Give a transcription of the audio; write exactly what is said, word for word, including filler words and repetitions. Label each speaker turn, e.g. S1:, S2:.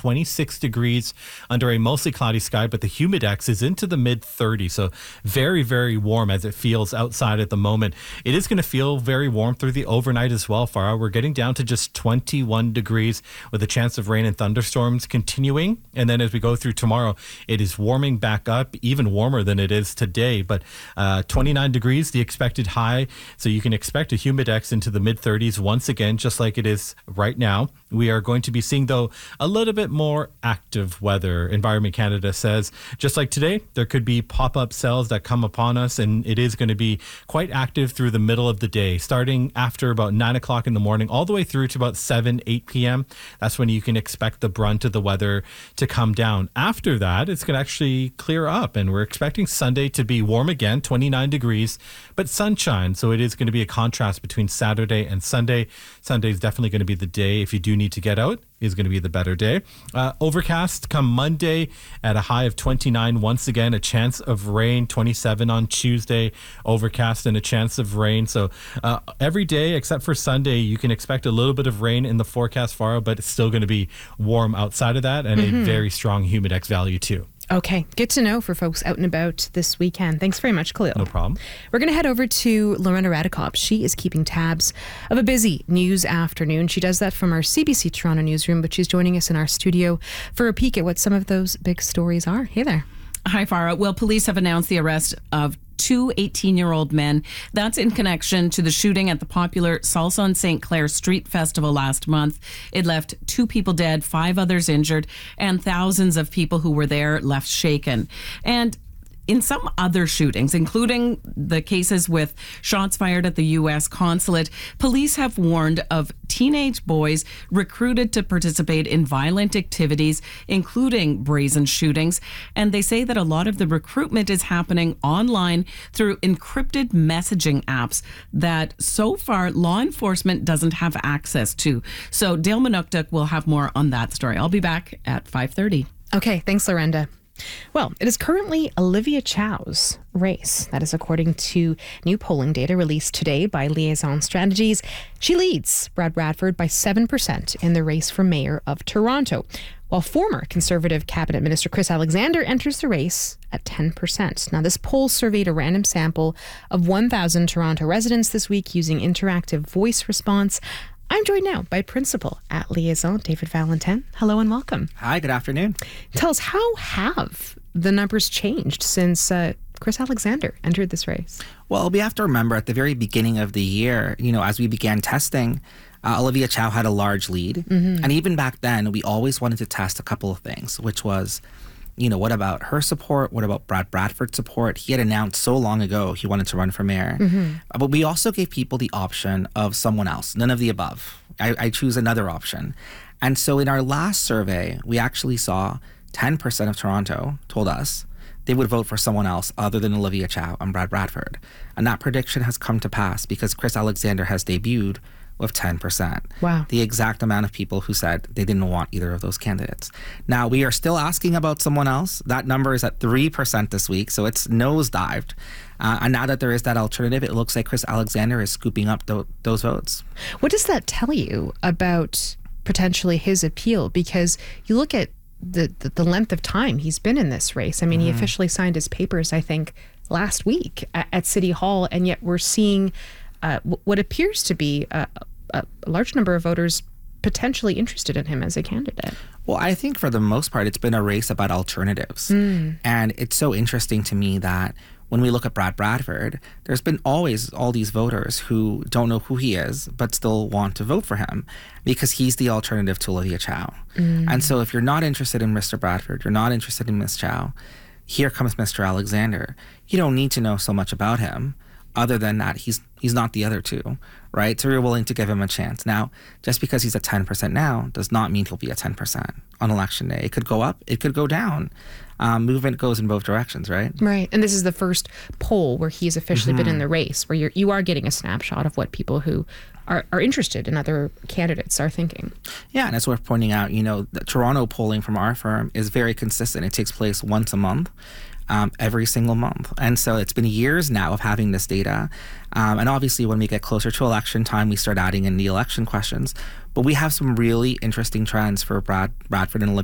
S1: twenty-six degrees under a mostly cloudy sky, but the humidex is into the mid thirties. So very, very warm as it feels outside at the moment. It is going to feel very warm through the overnight as well, Farah. We're getting down to just twenty-one degrees with a chance of rain and thunderstorms continuing. And then as we go through tomorrow, it is warming back up, even warmer than it is today. But uh, twenty-nine degrees, the expected high. So you can expect a humidex into the mid thirties once again, just like it is right now. We are going to be seeing, though, a little bit more active weather. Environment Canada says, just like today, there could be pop-up cells that come upon us, and it is going to be quite active through the middle of the day, starting after about nine o'clock in the morning, all the way through to about seven, eight p.m. That's when you can expect the brunt of the weather to come down. After that, it's going to actually clear up, and we're expecting Sunday to be warm again, twenty-nine degrees, but sunshine. So it is going to be a contrast between Saturday and Sunday. Sunday is definitely going to be the day, if you do need to get out, is going to be the better day. Uh, overcast come Monday at a high of twenty-nine. Once again, a chance of rain. twenty-seven on Tuesday, overcast and a chance of rain. So uh, every day except for Sunday, you can expect a little bit of rain in the forecast, Farah, but it's still going to be warm outside of that, and mm-hmm. a very strong humidex value too.
S2: Okay, good to know for folks out and about this weekend. Thanks very much, Khalil.
S1: No problem.
S2: We're going to head over to Lorena Radikop. She is keeping tabs of a busy news afternoon. She does that from our C B C Toronto newsroom, but she's joining us in our studio for a peek at what some of those big stories are. Hey there.
S3: Hi, Farah. Well, police have announced the arrest of two eighteen-year-old men. That's in connection to the shooting at the popular Salsa on Saint Clair Street Festival last month. It left two people dead, five others injured, and thousands of people who were there left shaken. And in some other shootings, including the cases with shots fired at the U S consulate, police have warned of teenage boys recruited to participate in violent activities, including brazen shootings. And they say that a lot of the recruitment is happening online through encrypted messaging apps that so far law enforcement doesn't have access to. So Dale Manuktuk will have more on that story. I'll be back at five thirty.
S2: Okay, thanks, Lorenda. Well, it is currently Olivia Chow's race. That is according to new polling data released today by Liaison Strategies. She leads Brad Bradford by seven percent in the race for mayor of Toronto, while former Conservative Cabinet Minister Chris Alexander enters the race at ten percent. Now, this poll surveyed a random sample of one thousand Toronto residents this week using interactive voice response. I'm joined now by Principal at Liaison, David Valentin. Hello and welcome.
S4: Hi, good afternoon.
S2: Tell us, how have the numbers changed since uh, Chris Alexander entered this race?
S4: Well, we have to remember at the very beginning of the year, you know, as we began testing, uh, Olivia Chow had a large lead. Mm-hmm. And even back then, we always wanted to test a couple of things, which was, you know, what about her support? What about Brad Bradford's support? He had announced so long ago he wanted to run for mayor. Mm-hmm. Uh, but we also gave people the option of someone else, none of the above. I, I choose another option. And so in our last survey, we actually saw ten percent of Toronto told us they would vote for someone else other than Olivia Chow and Brad Bradford. And that prediction has come to pass because Chris Alexander has debuted with ten percent.
S2: Wow.
S4: The exact amount of people who said they didn't want either of those candidates. Now, we are still asking about someone else. That number is at three percent this week, so it's nosedived. Uh, and now that there is that alternative, it looks like Chris Alexander is scooping up th- those votes.
S2: What does that tell you about potentially his appeal? Because you look at the, the, the length of time he's been in this race. I mean, mm-hmm. he officially signed his papers, I think, last week at, at City Hall, and yet we're seeing Uh, what appears to be a, a, a large number of voters potentially interested in him as a candidate.
S4: Well, I think for the most part, it's been a race about alternatives. Mm. And it's so interesting to me that when we look at Brad Bradford, there's been always all these voters who don't know who he is, but still want to vote for him because he's the alternative to Olivia Chow. Mm. And so if you're not interested in Mister Bradford, you're not interested in Miss Chow, here comes Mister Alexander. You don't need to know so much about him. Other than that, he's he's not the other two, right? So we're willing to give him a chance. Now, just because he's at ten percent now does not mean he'll be at ten percent on election day. It could go up, it could go down. Um, movement goes in both directions, right?
S2: Right. And this is the first poll where he's officially mm-hmm. been in the race, where you're, you are getting a snapshot of what people who are, are interested in other candidates are thinking.
S4: Yeah, and that's worth pointing out. You know, the Toronto polling from our firm is very consistent. It takes place once a month. Um, every single month. And so it's been years now of having this data. Um, and obviously when we get closer to election time, we start adding in the election questions. But we have some really interesting trends for Brad Bradford and Olivia